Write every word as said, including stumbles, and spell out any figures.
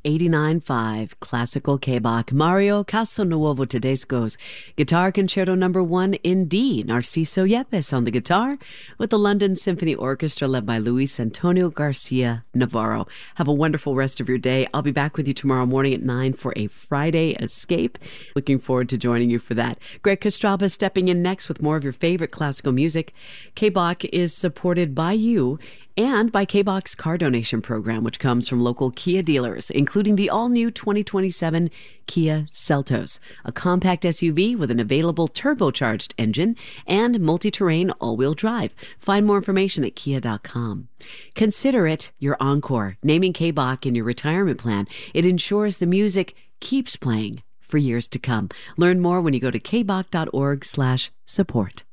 eighty-nine point five, Classical K-Bach, Mario Castelnuovo Tedesco's Guitar Concerto Number One in D, Narciso Yepes on the guitar, with the London Symphony Orchestra led by Luis Antonio Garcia Navarro. Have a wonderful rest of your day. I'll be back with you tomorrow morning at nine for a Friday Escape. Looking forward to joining you for that. Greg Kostraba stepping in next with more of your favorite classical music. K-Bach is supported by you and by K-Bach's car donation program, which comes from local Kia dealers, including the all-new twenty twenty-seven Kia Seltos, a compact S U V with an available turbocharged engine and multi-terrain all-wheel drive. Find more information at kia dot com. Consider it your encore, naming K-Bach in your retirement plan. It ensures the music keeps playing for years to come. Learn more when you go to kbach dot org slash support.